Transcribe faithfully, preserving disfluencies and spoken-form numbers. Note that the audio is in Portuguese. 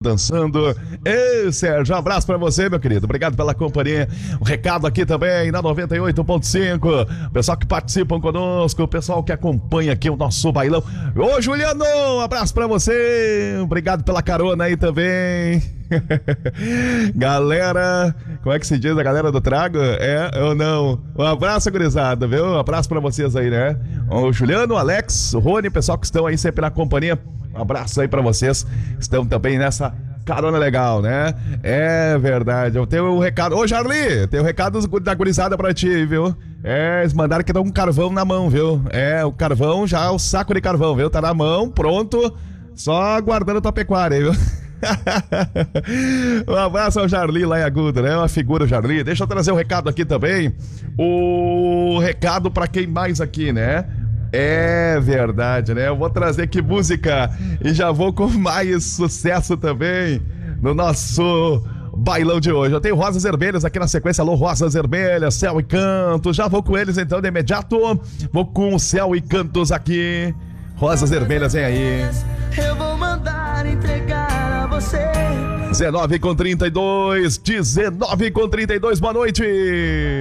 dançando. Ei, Sérgio, um abraço pra você, meu querido. Obrigado pela companhia. Um recado aqui também na noventa e oito ponto cinco. Pessoal que participam conosco, o pessoal que acompanha aqui o nosso bailão. Ô, Juliano, um abraço pra você. Obrigado pela carona aí também. Galera, como é que se diz a galera do trago? É ou não? Um abraço, gurizada, viu? Um abraço pra vocês aí, né? O Juliano, o Alex, o Rony, pessoal que estão aí sempre na companhia. Um abraço aí pra vocês que estão também nessa carona legal, né? É verdade. Eu tenho um recado. Ô, Charlie, tem um recado da gurizada pra ti, viu? É, eles mandaram que estão com carvão na mão, viu? É, o carvão já, o saco de carvão, viu? Tá na mão, pronto. Só aguardando a tua pecuária aí, viu? Um abraço ao Jarli lá em Aguda, né? Uma figura, o Jarli. Deixa eu trazer um recado aqui também. O recado pra quem mais aqui, né? É verdade, né? Eu vou trazer aqui música e já vou com mais sucesso também no nosso bailão de hoje. Eu tenho Rosas Vermelhas aqui na sequência. Alô, Rosas Vermelhas, Céu e Cantos. Já vou com eles então de imediato. Vou com o Céu e Cantos aqui. Rosas Vermelhas, vem aí. Eu vou mandar entregar a você. dezenove com trinta e dois, dezenove com trinta e dois, boa noite.